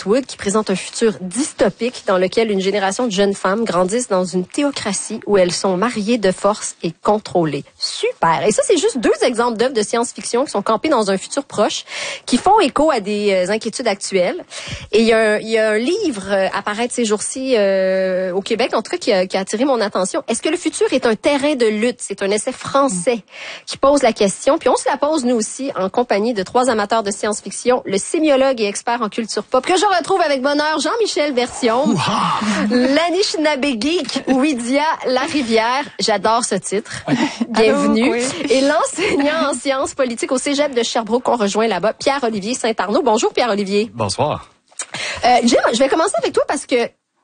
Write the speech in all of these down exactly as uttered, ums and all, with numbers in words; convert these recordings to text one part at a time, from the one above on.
Wood qui présente un futur dystopique dans lequel une génération de jeunes femmes grandissent dans une théocratie où elles sont mariées de force et contrôlées. Super! Et ça, c'est juste deux exemples d'œuvres de science-fiction qui sont campées dans un futur proche, qui font écho à des euh, inquiétudes actuelles. Et il y, a un, il y a un livre euh, à paraître ces jours-ci euh, au Québec, en tout cas, qui a, qui a attiré mon attention. Est-ce que le futur est un terrain de lutte? C'est un essai français qui pose la question. Puis on se la pose, nous aussi, en compagnie de trois amateurs de science-fiction, le sémiologue et expert en culture pop, que je retrouve avec bonheur, Jean-Michel Berthiaume, l'Anishinaabe geek, Ouidia Larivière. J'adore ce titre. Oui. Bienvenue. Allô, oui. Et l'enseignant en sciences politiques au Cégep de Sherbrooke qu'on rejoint là-bas, Pierre-Olivier Saint-Arnaud. Bonjour, Pierre-Olivier. Bonsoir. Euh, Jim, je vais commencer avec toi parce que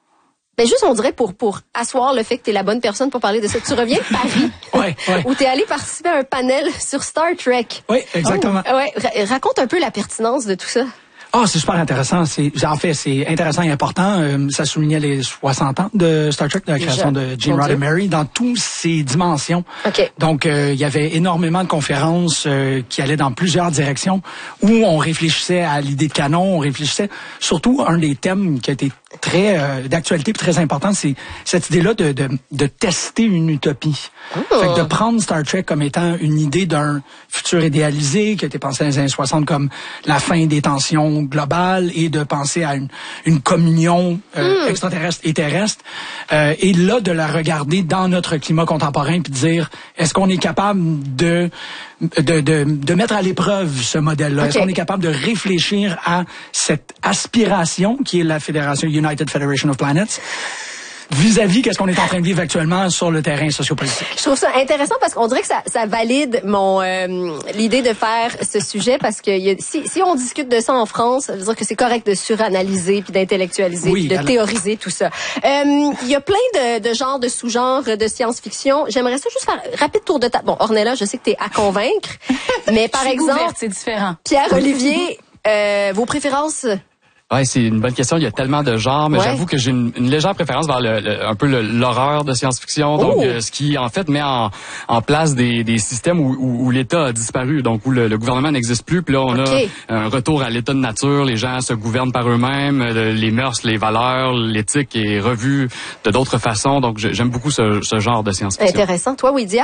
ben juste, on dirait, pour pour asseoir le fait que tu es la bonne personne pour parler de ça. Tu reviens de Paris, ouais, ouais. où tu es allé participer à un panel sur Star Trek. Oui, exactement. Oh, ouais, raconte un peu la pertinence de tout ça. Ah, oh, c'est super intéressant. C'est, en fait, c'est intéressant et important. Euh, ça soulignait les soixante ans de Star Trek, de la création de Gene Roddenberry, dans toutes ses dimensions. Okay. Donc, euh, il y avait énormément de conférences euh, qui allaient dans plusieurs directions, où on réfléchissait à l'idée de canon, on réfléchissait surtout un des thèmes qui a été très euh, d'actualité et très important, c'est cette idée-là de, de, de tester une utopie. Oh. Fait que de prendre Star Trek comme étant une idée d'un futur idéalisé qui a été pensé dans les années soixante comme la fin des tensions globales et de penser à une, une communion euh, mm. extraterrestre et terrestre. Euh, et là, de la regarder dans notre climat contemporain puis de dire, est-ce qu'on est capable de De, de, de mettre à l'épreuve ce modèle-là? Okay. Est-ce qu'on est capable de réfléchir à cette aspiration qui est la Fédération United Federation of Planets vis-à-vis qu'est-ce qu'on est en train de vivre actuellement sur le terrain sociopolitique? Je trouve ça intéressant parce qu'on dirait que ça, ça valide mon euh, l'idée de faire ce sujet parce que y a, si, si on discute de ça en France, ça veut dire que c'est correct de suranalyser puis d'intellectualiser oui, puis de alors... théoriser tout ça. Il euh, y a plein de, de genres, de sous-genres de science-fiction. J'aimerais ça juste faire un rapide tour de table. Bon, Ornella, je sais que tu es à convaincre, mais par exemple, ouverte, c'est différent. Pierre-Olivier, euh, vos préférences? Ouais, c'est une bonne question. Il y a tellement de genres, mais ouais. j'avoue que j'ai une, une légère préférence vers le, le, un peu le, l'horreur de science-fiction. Donc, oh. euh, ce qui en fait met en, en place des, des systèmes où, où, où l'État a disparu, donc où le, le gouvernement n'existe plus. Puis là, on okay. a un retour à l'état de nature. Les gens se gouvernent par eux-mêmes. Les mœurs, les valeurs, l'éthique est revue de d'autres façons. Donc, j'aime beaucoup ce, ce genre de science-fiction. Intéressant. Toi, Ouidia?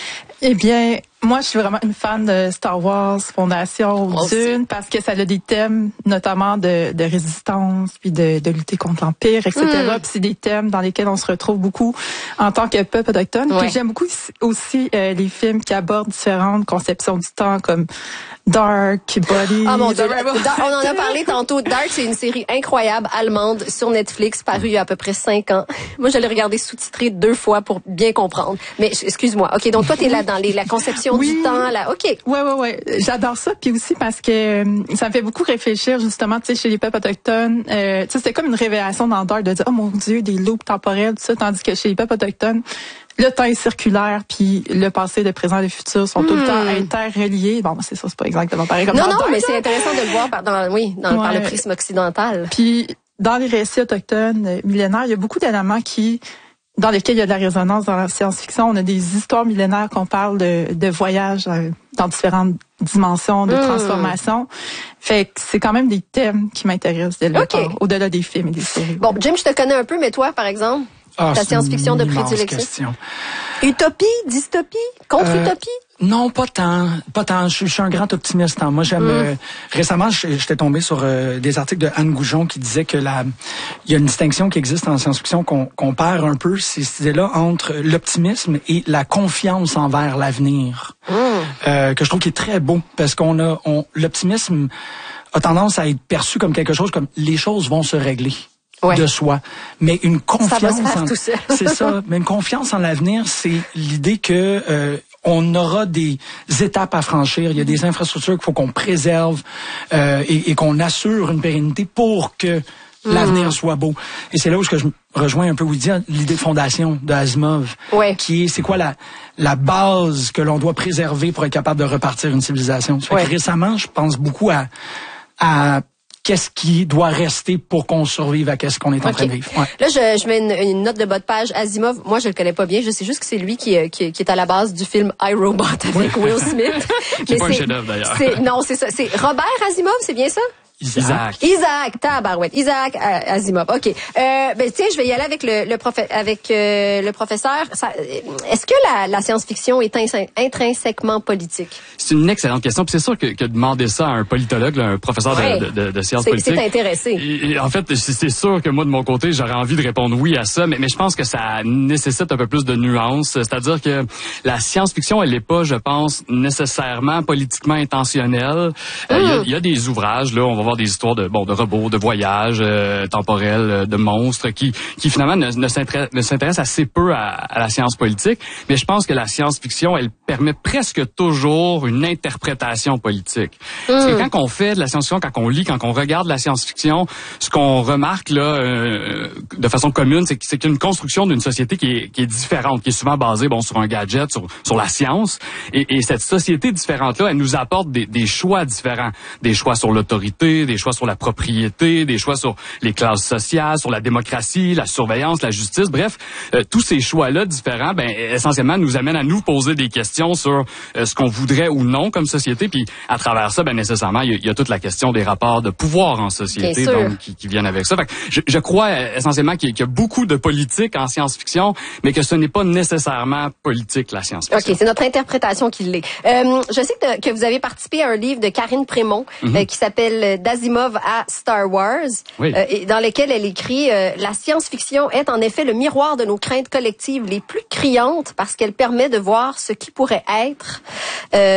Eh bien, moi, je suis vraiment une fan de Star Wars, Fondation, Dune, parce que ça a des thèmes, notamment de, de résistance, puis de, de lutter contre l'Empire, et cetera. Mm. Puis c'est des thèmes dans lesquels on se retrouve beaucoup en tant que peuple autochtone. Ouais. Puis j'aime beaucoup aussi euh, les films qui abordent différentes conceptions du temps, comme Dark, Body. Ah mon Dieu, on en a parlé tantôt. Dark, c'est une série incroyable allemande sur Netflix, parue il y a à peu près cinq ans. Moi, je l'ai regardé sous-titré deux fois pour bien comprendre. Mais excuse-moi. Ok, donc toi, t'es là dans les, la conception oui. du temps, là. Ok. Ouais, ouais, ouais. J'adore ça. Puis aussi parce que euh, ça me fait beaucoup réfléchir justement, tu sais, chez les peuples autochtones. Euh, tu sais, c'était comme une révélation dans Dark de dire, oh mon Dieu, des loops temporels, tout ça, tandis que chez les peuples autochtones, le temps est circulaire, puis le passé, le présent et le futur sont mmh. tout le temps interreliés. Bon, c'est ça, c'est pas exactement pareil comme non, dans Non, non, mais là. c'est intéressant de le voir par, dans, oui, dans, ouais. par le prisme occidental. Puis, dans les récits autochtones euh, millénaires, il y a beaucoup d'éléments qui, dans lesquels il y a de la résonance dans la science-fiction. On a des histoires millénaires qu'on parle de, de voyages euh, dans différentes dimensions, de mmh. transformation. Fait que c'est quand même des thèmes qui m'intéressent dès le okay. départ, au-delà des films et des séries. Bon, Jim, je te connais un peu, mais toi, par exemple? Ah, ta science-fiction de prédilection. Utopie, dystopie, contre-utopie? Euh, non, pas tant, pas tant. Je, je suis un grand optimiste. Hein. Moi, j'aime. Mm. Euh, récemment, j'étais tombé sur euh, des articles de Anne Goujon qui disait que la, il y a une distinction qui existe en science-fiction qu'on, qu'on perd un peu, c'est cette idée-là entre l'optimisme et la confiance envers l'avenir, mm. euh, que je trouve qui est très beau parce qu'on a, on, l'optimisme a tendance à être perçu comme quelque chose comme les choses vont se régler. Ouais. De soi, mais une confiance ça va se faire en tout seul. C'est ça, mais une confiance en l'avenir, c'est l'idée que euh, on aura des étapes à franchir, il y a des infrastructures qu'il faut qu'on préserve euh, et, et qu'on assure une pérennité pour que mmh. l'avenir soit beau. Et c'est là où je rejoins un peu Woody, l'idée de fondation de Asimov, ouais. qui est c'est quoi la la base que l'on doit préserver pour être capable de repartir une civilisation. Ça fait ouais. que récemment, je pense beaucoup à à qu'est-ce qui doit rester pour qu'on survive à qu'est-ce qu'on est en okay. train de vivre. Ouais. Là, je, je mets une, une note de bas de page. Asimov, moi, je le connais pas bien. Je sais juste que c'est lui qui, qui, qui est à la base du film iRobot avec oui. Will Smith. Qui n'est pas un chef-d'œuvre, d'ailleurs. C'est, non, c'est ça. C'est Robert Asimov, c'est bien ça? Isaac. Isaac, tabarouette. Isaac Asimov. OK. Euh, ben tiens, je vais y aller avec le, le prof, avec euh, le professeur. Ça, est-ce que la, la science-fiction est intrinsèquement politique? C'est une excellente question. Puis c'est sûr que, que demander ça à un politologue, là, un professeur ouais. de, de, de sciences c'est, politiques. C'est intéressé. Et, et en fait, c'est sûr que moi, de mon côté, j'aurais envie de répondre oui à ça, mais, mais je pense que ça nécessite un peu plus de nuances. C'est-à-dire que la science-fiction, elle n'est pas, je pense, nécessairement politiquement intentionnelle. Il euh, mm. y, y a des ouvrages, là, on va voir des histoires de bon de robots, de voyages euh, temporels, de monstres qui qui finalement ne, ne s'intéressent ne s'intéressent assez peu à, à la science politique, mais je pense que la science-fiction, elle permet presque toujours une interprétation politique. Mm. Parce que quand on fait de la science-fiction, quand on lit, quand on regarde la science-fiction, ce qu'on remarque là euh, de façon commune, c'est, c'est qu'il y a une construction d'une société qui est qui est différente, qui est souvent basée bon sur un gadget, sur sur la science, et, et cette société différente là, elle nous apporte des, des choix différents, des choix sur l'autorité, des choix sur la propriété, des choix sur les classes sociales, sur la démocratie, la surveillance, la justice, bref, euh, tous ces choix-là différents, ben essentiellement nous amènent à nous poser des questions sur euh, ce qu'on voudrait ou non comme société, puis à travers ça, ben nécessairement, il y, y a toute la question des rapports de pouvoir en société, donc qui, qui viennent avec ça. Fait que je, je crois euh, essentiellement qu'il y, qu'il y a beaucoup de politique en science-fiction, mais que ce n'est pas nécessairement politique la science-fiction. Ok, c'est notre interprétation qui l'est. Euh, je sais que, que vous avez participé à un livre de Karine Prémont mm-hmm. euh, qui s'appelle d'Asimov à Star Wars, oui. euh, et dans lequel elle écrit euh, « La science-fiction est en effet le miroir de nos craintes collectives les plus criantes parce qu'elle permet de voir ce qui pourrait être. Euh, »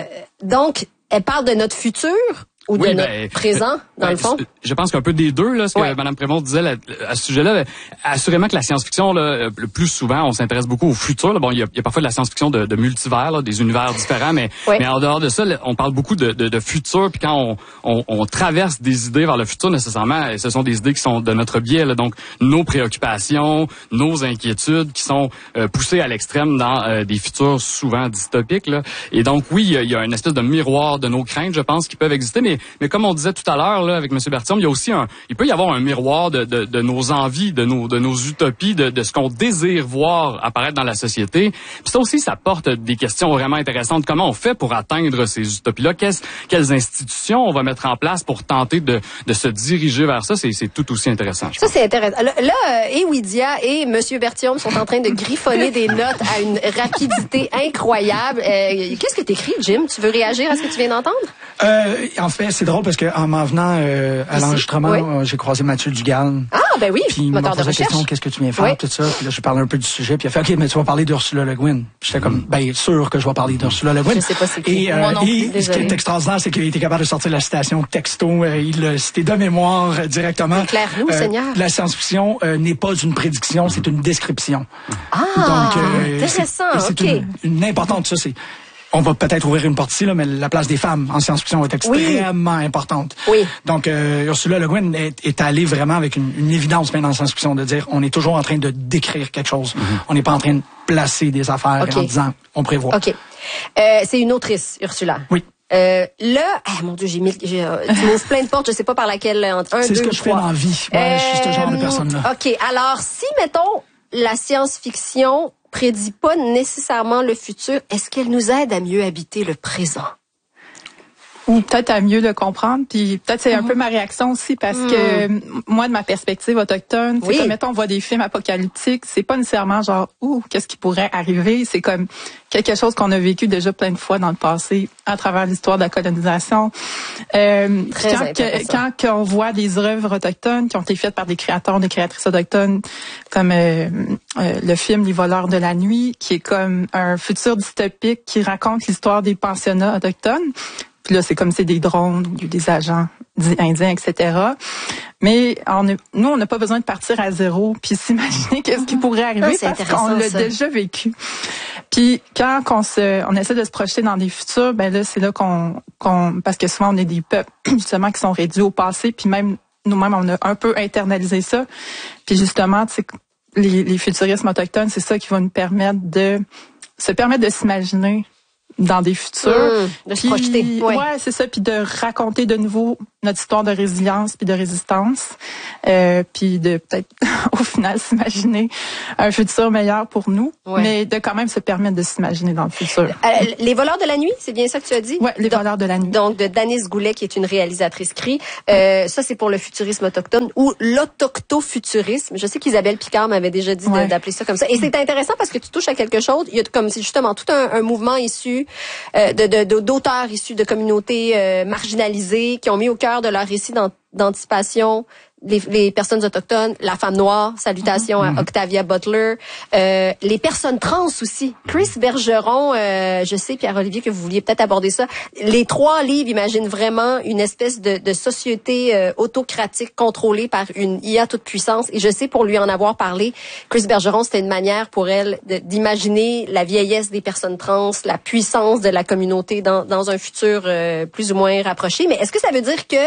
Donc, elle parle de notre futur ou de oui, notre ben, présent, dans ben, le fond? Je pense qu'un peu des deux, là, ce que ouais. Mme Prémont disait là, à ce sujet-là. Là, assurément que la science-fiction, là, le plus souvent, on s'intéresse beaucoup au futur. Là. Bon, il y, y a parfois de la science-fiction de, de multivers, là, des univers différents, mais, ouais. mais en dehors de ça, là, on parle beaucoup de, de, de futur. Puis quand on, on, on traverse des idées vers le futur, nécessairement, ce sont des idées qui sont de notre biais. Là, donc, nos préoccupations, nos inquiétudes qui sont euh, poussées à l'extrême dans euh, des futurs souvent dystopiques. Là. Et donc, oui, il y, y a une espèce de miroir de nos craintes, je pense, qui peuvent exister, mais Mais comme on disait tout à l'heure là avec M. Berthiaume, il y a aussi un, il peut y avoir un miroir de, de, de nos envies, de nos, de nos utopies, de, de ce qu'on désire voir apparaître dans la société. Puis ça aussi, ça porte des questions vraiment intéressantes. Comment on fait pour atteindre ces utopies-là? Qu'est-ce, quelles institutions on va mettre en place pour tenter de, de se diriger vers ça? C'est, c'est tout aussi intéressant. Ça, c'est intéressant. Là, là et Widia et M. Berthiaume sont en train de griffonner des notes à une rapidité incroyable. Euh, qu'est-ce que t'écris, Jim? Tu veux réagir à ce que tu viens d'entendre? Euh, en fait, c'est drôle parce que en m'en venant euh, à Ici, l'enregistrement, oui. euh, j'ai croisé Mathieu Dugal. Ah, ben oui, puis il m'a posé la question, qu'est-ce que tu viens faire, oui. tout ça. Puis là, je parlais un peu du sujet. Puis il a fait, OK, mais tu vas parler d'Ursula Le Guin. Puis j'étais comme, ben sûr que je vais parler d'Ursula Le Guin. Je sais pas c'est qui. Et, euh, Moi non et plus, ce qui est extraordinaire, c'est qu'il a été capable de sortir la citation texto. Euh, il l'a cité de mémoire euh, directement. Éclaire-nous, euh, Seigneur. La science-fiction euh, n'est pas une prédiction, c'est une description. Ah, donc, euh, intéressant, c'est, c'est OK. Une, une importante, ça, c'est... On va peut-être ouvrir une porte ici, là, mais la place des femmes en science-fiction est extrêmement oui. importante. Oui. Donc, euh, Ursula Le Guin est, est allée vraiment avec une, une évidence maintenant en science-fiction de dire on est toujours en train de décrire quelque chose. Mm-hmm. On n'est pas en train de placer des affaires okay. en disant on prévoit. OK. Euh, c'est une autrice, Ursula. Oui. Euh, là, ah, mon Dieu, j'ai mis, j'ai, euh, tu m'ouvres plein de portes, je sais pas par laquelle, entre un, c'est deux, ce que je trois. fais dans la vie. Ouais, euh, je suis ce genre de personne-là. OK. Alors, si, mettons, la science-fiction prédit pas nécessairement le futur, est-ce qu'elle nous aide à mieux habiter le présent? Ou peut-être à mieux le comprendre, puis peut-être c'est un mmh. peu ma réaction aussi, parce mmh. que moi, de ma perspective autochtone, oui. c'est comme, mettons, on voit des films apocalyptiques, c'est pas nécessairement genre, ouh, qu'est-ce qui pourrait arriver, c'est comme quelque chose qu'on a vécu déjà plein de fois dans le passé, à travers l'histoire de la colonisation. Euh, Très quand, que, quand qu'on voit des œuvres autochtones qui ont été faites par des créateurs, des créatrices autochtones, comme euh, euh, le film Les voleurs de la nuit, qui est comme un futur dystopique qui raconte l'histoire des pensionnats autochtones. Puis là, c'est comme c'est des drones ou des agents indiens, et cetera. Mais on est, nous, on n'a pas besoin de partir à zéro puis s'imaginer qu'est-ce qui pourrait arriver ah, parce qu'on l'a ça. déjà vécu. Puis quand on se, on essaie de se projeter dans des futurs, ben là, c'est là qu'on, qu'on, parce que souvent on est des peuples justement qui sont réduits au passé, puis même nous-mêmes, on a un peu internalisé ça. Puis justement, tu sais, les, les futurismes autochtones, c'est ça qui va nous permettre de se permettre de s'imaginer dans des futurs. Mmh, de puis, se projeter. Oui. Ouais, c'est ça. Puis de raconter de nouveau notre histoire de résilience puis de résistance, euh, puis de peut-être au final s'imaginer un futur meilleur pour nous, ouais. mais de quand même se permettre de s'imaginer dans le futur. Euh, les voleurs de la nuit, c'est bien ça que tu as dit? Ouais, les voleurs de la nuit. Donc de Danice Goulet, qui est une réalisatrice C R I. Euh, ça c'est pour le futurisme autochtone ou l'autoctofuturisme. Je sais qu'Isabelle Picard m'avait déjà dit ouais. de, d'appeler ça comme ça. Et c'est intéressant parce que tu touches à quelque chose. Il y a comme c'est justement tout un, un mouvement issu euh, de, de, de d'auteurs issus de communautés euh, marginalisées qui ont mis au cœur de leur récit d'anticipation Les, les personnes autochtones, la femme noire, salutations mm-hmm. à Octavia Butler, euh, les personnes trans aussi. Chris Bergeron, euh, je sais, Pierre-Olivier, que vous vouliez peut-être aborder ça. Les trois livres imaginent vraiment une espèce de, de société euh, autocratique contrôlée par une I A toute puissance. Et je sais, pour lui en avoir parlé, Chris Bergeron, c'était une manière pour elle de, d'imaginer la vieillesse des personnes trans, la puissance de la communauté dans, dans un futur euh, plus ou moins rapproché. Mais est-ce que ça veut dire que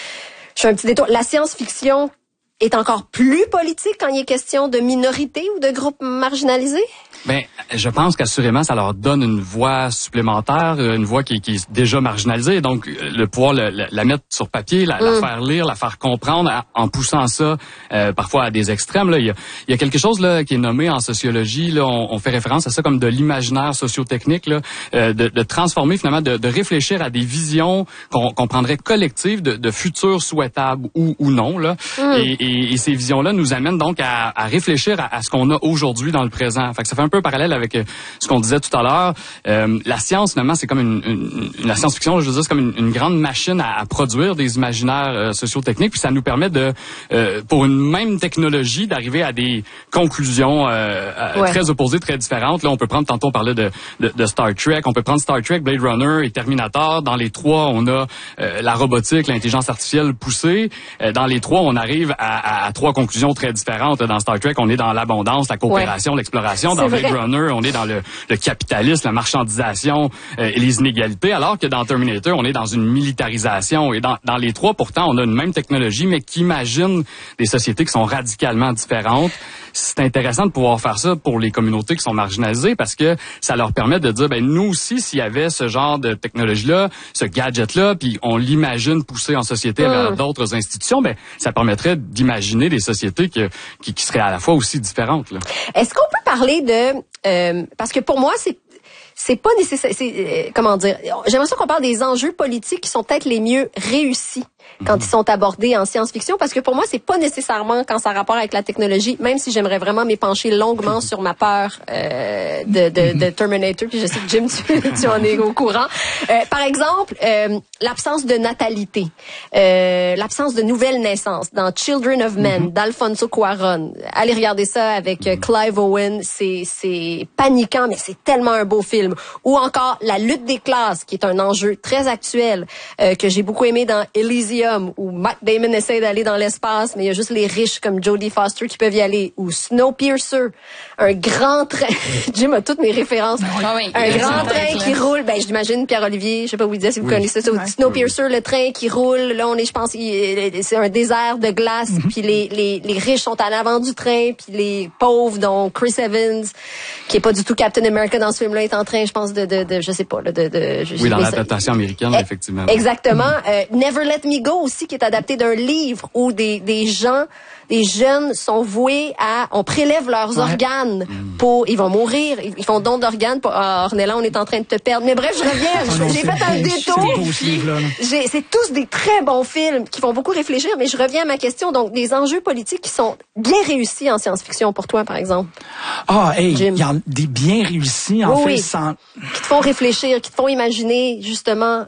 je fais un petit détour. La science-fiction est encore plus politique quand il est question de minorités ou de groupes marginalisés? Ben, je pense qu'assurément, ça leur donne une voix supplémentaire, une voix qui, qui est déjà marginalisée. Donc, le pouvoir le, le, la mettre sur papier, la, mm. la faire lire, la faire comprendre, en poussant ça euh, parfois à des extrêmes. Là, il y a, il y a quelque chose là qui est nommé en sociologie. Là, on, on fait référence à ça comme de l'imaginaire sociotechnique, là, euh, de, de transformer finalement, de, de réfléchir à des visions qu'on, qu'on prendrait collectives de, de futurs souhaitables ou, ou non. Là, mm. et, et, et ces visions-là nous amènent donc à, à réfléchir à, à ce qu'on a aujourd'hui dans le présent. Fait que ça fait un peu parallèle avec ce qu'on disait tout à l'heure. Euh, la science, finalement, c'est comme une, une, une la science-fiction, je veux dire, c'est comme une, une grande machine à, à produire des imaginaires euh, socio-techniques, puis ça nous permet de, euh, pour une même technologie, d'arriver à des conclusions euh, ouais. très opposées, très différentes. Là, on peut prendre, tantôt on parlait de, de, de Star Trek, on peut prendre Star Trek, Blade Runner et Terminator. Dans les trois, on a euh, la robotique, l'intelligence artificielle poussée. Euh, dans les trois, on arrive à, à, à trois conclusions très différentes. Dans Star Trek, on est dans l'abondance, la coopération, ouais. l'exploration. Dans Blade Runner, on est dans le, le capitalisme, la marchandisation euh, et les inégalités, alors que dans Terminator, on est dans une militarisation. Et dans, dans les trois, pourtant, on a une même technologie, mais qui imagine des sociétés qui sont radicalement différentes. C'est intéressant de pouvoir faire ça pour les communautés qui sont marginalisées parce que ça leur permet de dire, ben nous aussi, s'il y avait ce genre de technologie-là, ce gadget-là, puis on l'imagine pousser en société mmh. vers d'autres institutions, ben ça permettrait d'imaginer des sociétés que, qui, qui seraient à la fois aussi différentes. Là. Est-ce qu'on peut parler de... Euh, parce que pour moi, c'est c'est pas nécessaire. C'est, euh, comment dire? J'aimerais ça qu'on parle des enjeux politiques qui sont peut-être les mieux réussis quand ils sont abordés en science-fiction, parce que pour moi, c'est pas nécessairement quand ça a rapport avec la technologie, même si j'aimerais vraiment m'épancher longuement sur ma peur euh, de, de, de Terminator, puis je sais que Jim, tu, tu en es au courant. Euh, par exemple, euh, l'absence de natalité, euh, l'absence de nouvelles naissances dans Children of Men, mm-hmm. d'Alfonso Cuarón. Allez regarder ça avec euh, Clive Owen, c'est, c'est paniquant, mais c'est tellement un beau film. Ou encore La lutte des classes, qui est un enjeu très actuel, euh, que j'ai beaucoup aimé dans Elysium, où Matt Damon essaie d'aller dans l'espace, mais il y a juste les riches comme Jodie Foster qui peuvent y aller. Ou Snowpiercer, un grand train. Jim a toutes mes références. Ah oui, un grand train qui roule. Ben, j'imagine Pierre-Olivier, je sais pas vous dire si vous oui. connaissez ça. Ouais. Snowpiercer, le train qui roule. Là, on est, je pense, c'est un désert de glace. Mm-hmm. Puis les, les, les riches sont en avant du train. Puis les pauvres, dont Chris Evans, qui est pas du tout Captain America dans ce film-là, est en train, je pense, de, de, de je sais pas, de, de, de je, oui, dans l'adaptation américaine, eh, effectivement. Exactement. Mm-hmm. Euh, Never Let Me Go aussi, qui est adapté d'un livre où des, des gens, des jeunes sont voués à, on prélève leurs ouais. organes pour, ils vont mourir, ils font don d'organes. Pour, ah, Ornella, on est en train de te perdre. Mais bref, je reviens, j'ai fait un détour. J'ai, c'est tous des très bons films qui font beaucoup réfléchir, mais je reviens à ma question. Donc, des enjeux politiques qui sont bien réussis en science-fiction pour toi, par exemple. Ah, hey, il y a des bien réussis, en oui, fait, oui. sans... Qui te font réfléchir, qui te font imaginer, justement...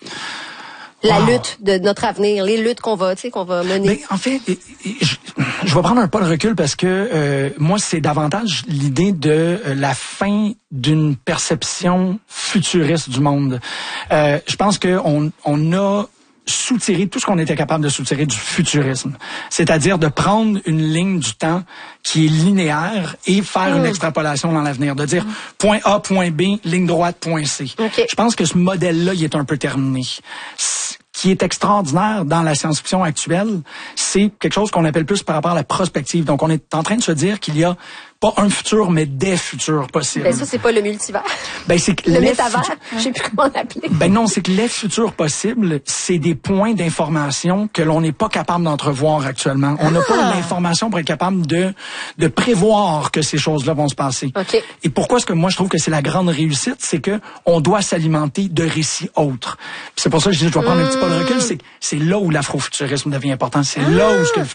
La wow. lutte de notre avenir, les luttes qu'on va, tu sais, qu'on va mener. Mais en fait, je, je vais prendre un pas de recul parce que euh, moi, c'est davantage l'idée de euh, la fin d'une perception futuriste du monde. Euh, je pense que on, on a soutirer tout ce qu'on était capable de soutirer du futurisme. C'est-à-dire de prendre une ligne du temps qui est linéaire et faire mmh. une extrapolation dans l'avenir. De dire mmh. point A, point B, ligne droite, point C. Okay. Je pense que ce modèle-là, il est un peu terminé. Ce qui est extraordinaire dans la science-fiction actuelle, c'est quelque chose qu'on appelle plus par rapport à la prospective. Donc, on est en train de se dire qu'il y a pas un futur, mais des futurs possibles. Ben ça, c'est pas le multivers. Ben c'est que le les métavers. futu- Je sais plus comment l'appeler. Ben non, c'est que les futurs possibles, c'est des points d'information que l'on n'est pas capable d'entrevoir actuellement. On n'a Ah. pas l'information pour être capable de de prévoir que ces choses-là vont se passer. Okay. Et pourquoi est-ce que moi je trouve que c'est la grande réussite, c'est que on doit s'alimenter de récits autres. Puis c'est pour ça que je dis je dois prendre mmh. un petit pas de recul, c'est c'est là où l'afrofuturisme devient important, c'est ah. là où ce que le